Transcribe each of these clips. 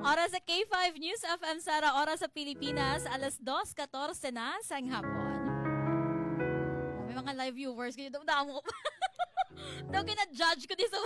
Oras sa K5 News FM Sara, oras sa Pilipinas, alas 2:14 na sang hapon. May mga live viewers, ganyan daw mo. Daw kina-judge ko dito.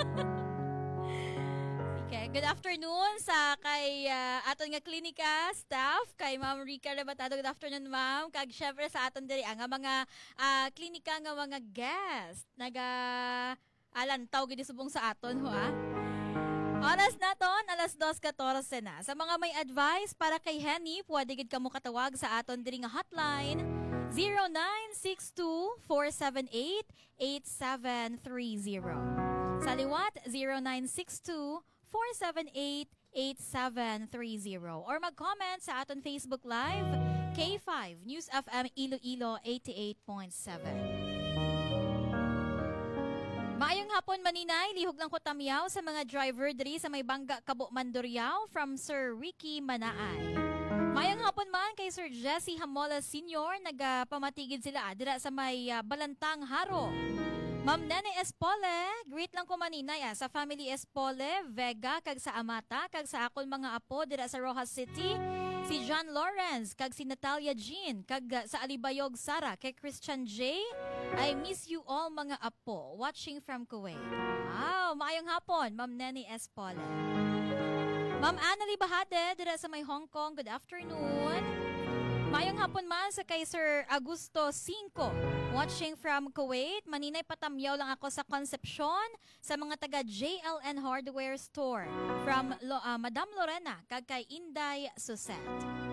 Okay, good afternoon sa kay aton nga klinika staff, kay Ma'am Rica Rebatado. Good afternoon, Ma'am. Kag syempre sa aton diri nga mga klinika nga mga guest. Alantaw gid subong sa aton ho Oras naton, alas 2:14 na. Sa mga may advice para kay Henny, pwede gid kamo katawag sa aton diri nga hotline 0962-478-8730. Sa liwat, 0962-478-8730. Or mag-comment sa aton Facebook Live, K5 News FM Iloilo 88.7. Maayong hapon maninay, lihog lang ko tamyaw sa mga driver diri sa may Bangga Kabo Mandurriao from Sir Ricky Manaay. Maayong hapon man kay Sir Jesse Hamola Sr. nagpamatigid sila dira sa may Balantang Haro. Ma'am Nene Espole, greet lang ko maninay sa family Espole, Vega, kag sa Amata, kag sa akon mga apo dira sa Rojas City. Si John Lawrence, kag si Natalia Jean, kag sa Alibayog Sara, kay Christian J. I miss you all mga apo, watching from Kuwait. Wow, maayong hapon, Ma'am Nene Espole. Ma'am Annalie Bahade, dira sa may Hong Kong, good afternoon. Maayong hapon man sa kay Sir Augusto 5, watching from Kuwait. Maninay patamyaw lang ako sa Concepcion sa mga taga JLN Hardware Store from Madam Lorena kag kay Inday Suset.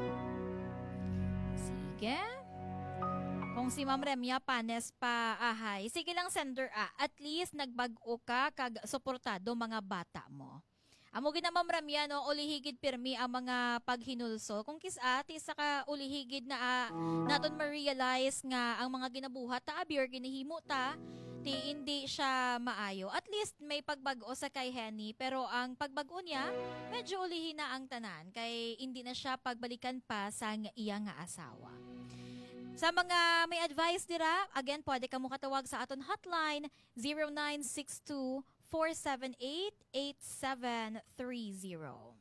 Sige. Kung si Ma'am Remya Panes pa ahay, sige lang sender at least nagbag-o ka kag suportado mga bata mo. Amo gid na Ma'am Ramya, no, ulihigid pirmi ang mga paghinulso. Kung kisati saka ulihigid na naton ma-realize nga ang mga ginabuhat ta abir ginahimo ta ti hindi siya maayo. At least may pagbago sa kay Henny, pero ang pagbago niya medyo ulihin na ang tanan kay hindi na siya pagbalikan pa sa iya nga asawa. Sa mga may advice dira, again, pwede ka mo katawag sa aton hotline 0962-478-8730.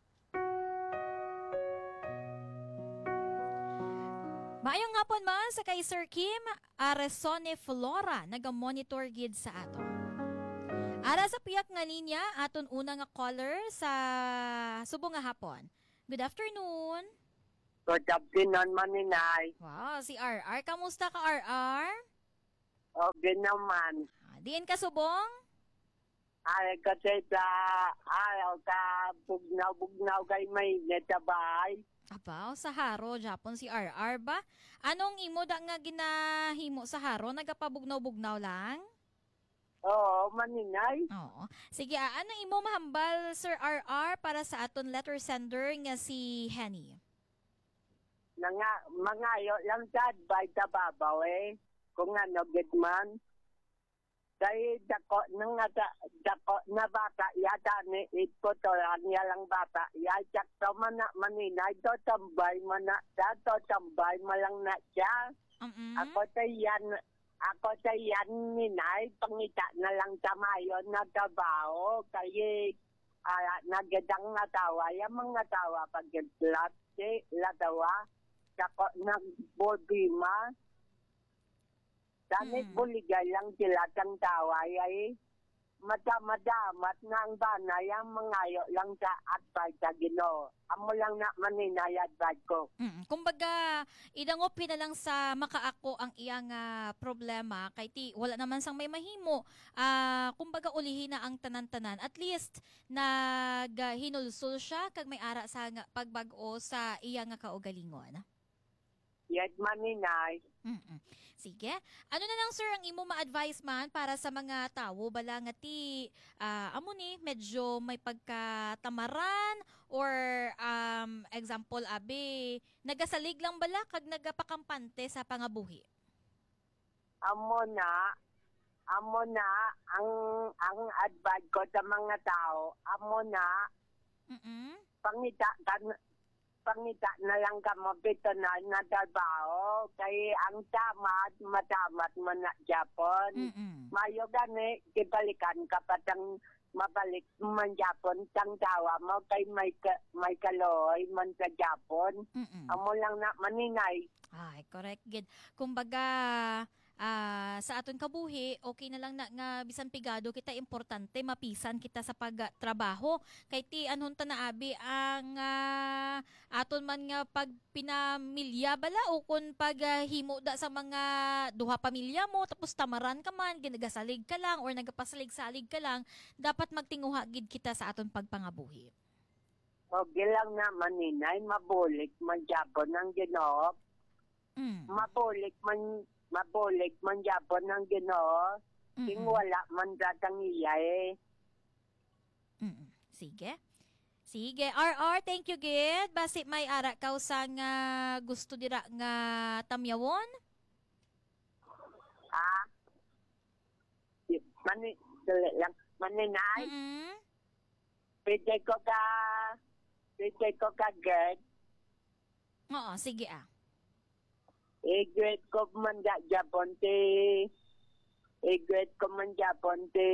Maayong hapon man sa kay Sir Kim Aresone Flora, naga-monitor gid sa aton. Ara sa piyak nga linya, aton una nga caller sa subong nga hapon. Good afternoon. Good afternoon, Maninay. Wow, si RR. Kamusta ka, RR? Okay naman. Diin ka subong? Ay, kasi ayaw ka bugnaw-bugnaw kay may netabay. Abaw, sa haro, Japon si RR ba? Anong imo da nga ginahimo sa haro? Nagapabugnaw-bugnaw lang? Oo, Maninay. Oo. Sige, anong imo mahambal, Sir RR, para sa aton letter sender nga si Henny? Mangayo lang sa advice sa babaw kung ano gitman. Kaya dako na bata yata ni ipotol niya lang bata. Yayak to maninay to tambay mana to tambay malang na siya. Ako tayan ninay pangita na lang tamayon na trabaho kaya nagadang nga tawa yung mga tawa pagkitlat ladawa. Dako nagbodima. Dahil buligay lang sila ng taway ay madamadat na ang banay ang mangayo lang sa advice sa Ginoo. Amo lang na maninay advice ko. Kumbaga, idangopin na lang sa makaako ang iyang problema kay ti wala naman sang may mahimo. Kumbaga ulihin na ang tanan-tanan. At least naghinulsul siya kag may ara sa pagbago sa iyang kaugalingon. Yes, Maninay. Sige. Ano na lang sir ang imo ma-advise man para sa mga tawo bala nga ti amo ni medyo may pagkatamaran or example abi nagasalig lang bala kag nagapakampante sa pangabuhi. Amo na ang advice ko sa mga tao. Amo na pangita na lang ka mapito na trabaho kay ang matamat mo na Japon. Mayo gani, kibalikan ka patang mabalik man Japon tang dawa mo kay may kaloy man sa Japon. Amo lang na maninay. Ay, correct, gid. Kumbaga, sa aton kabuhi, okay na lang na nga bisan pigado kita, importante mapisan kita sa pagtrabaho. Kay ti anhon ta na abi ang aton man nga pag pinamilya bala o kun pag himo da sa mga duha pamilya mo tapos tamaran ka man, ginagasalig ka lang or nagapasalig-salig ka lang, dapat magtinguha gid kita sa aton pagpangabuhi. Okay lang na maninay, mabulik man Japon ang Ginoo. Mabulik man Japon ng Ginoo. King wala man datang iya eh. Sige. Sige, RR, thank you gid. Basi may ara kaw sa nga gusto dira nga tamyawon? Maninay. Pwede ko ka ged. Oo, sige I-grade ko man Japon ti. I-grade ko man Japon ti.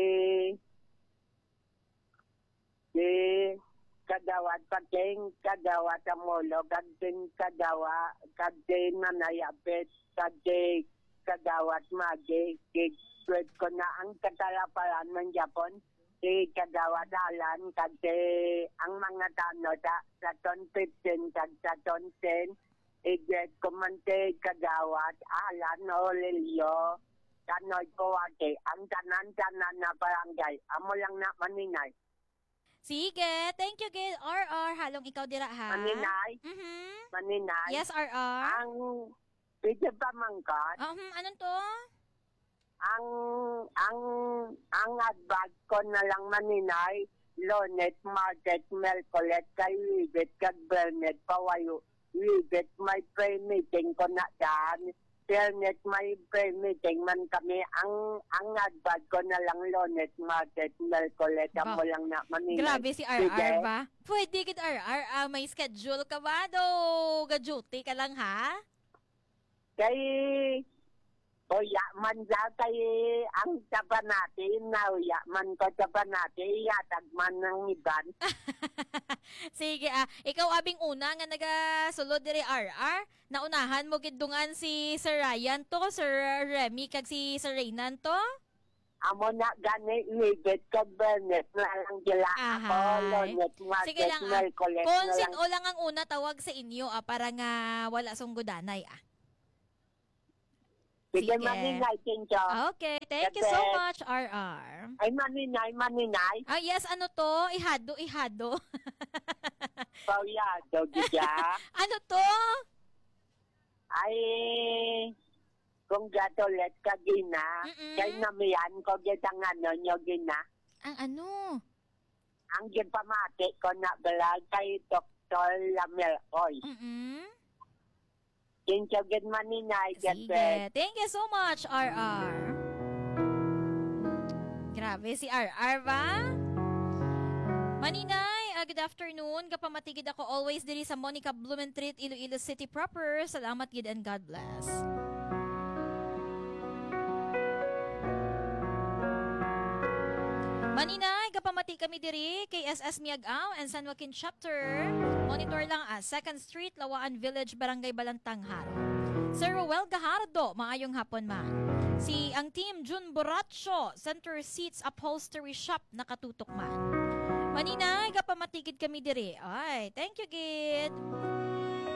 Ti kadawat pating kadawat amulo kadting kadting nanayapit kadawat magi grade ko na ang katalapalan ng Japon ti kadawat alan kadte ang mga tano sa ton 15 sa ton 10 i-grade ko man ti kadawat alan o lilyo tanoy ko ate ang tanan na barangay amo lang na maninay. Sige, thank you gid RR. Halong ikaw dira ha. Maninay? Maninay? Yes, RR. Ang pwede pa mangkat? Anong to? Ang advice ko na lang maninay, Lonet, Market, Melcolet, kay Wibet, kag Bernet, Pawayo. Wibet, may pre-meeting ko na dyan. Bernet, may pre-meeting man kami. Ang advice ko na lang, Lonet, Market, Melcolet, mo lang na maninay. Grabe si RR ba? Pwede gid RR. May schedule ka ba? Ga-duty ka lang ha? Kay uya man kay ang taba natin na uya man ko taba natin yatag man ng iban. Sige ikaw abing una nga nagasulod diri RR, naunahan mo gid dungan si Sir Ryan to, Sir Remy kag si Sir Reynan to? Amo na gani Libet kag Bernet na lang gila ako Lonet Market. Sige lang kung sino lang ang una tawag sa inyo para nga wala sunggudanay Sige, maninay, Kincho. Okay, thank you so much, RR. Ay, maninay. Yes, ano to? Ihado. Pauyado, gida. Ano to? Ay, congratulate ka, Gina. Kay namiyan ko, gitang nyo, Gina. Ang ano? Ang gipamati ko na balag kay Dr. Lamel Oy. Kincho, good maninay. Sige. Thank you so much, RR. Grabe si RR ba? Maninay, good afternoon. Kapamatigid ako always diri sa Monica Blumentritt, Iloilo City proper. Salamat gid and God bless. Maninay, kapamati kami diri kay SS Miagaw and San Joaquin Chapter. Monitor lang 2nd Street, Lawaan Village, Barangay Balantang, Haro. Sir Roel Gajardo, maayong hapon man. Si ang team Jun Borracho, Center Seats Upholstery Shop, nakatutok man. Maninay, kapamatikid kami diri. Ay, thank you, Gid.